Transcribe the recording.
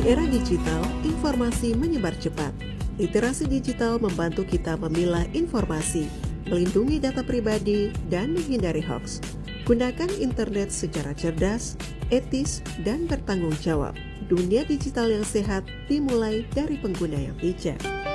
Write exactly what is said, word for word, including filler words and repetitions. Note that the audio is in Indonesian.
era digital, informasi menyebar cepat. Literasi digital membantu kita memilah informasi, melindungi data pribadi, dan menghindari hoaks. Gunakan internet secara cerdas, etis, dan bertanggung jawab. Dunia digital yang sehat dimulai dari pengguna yang bijak.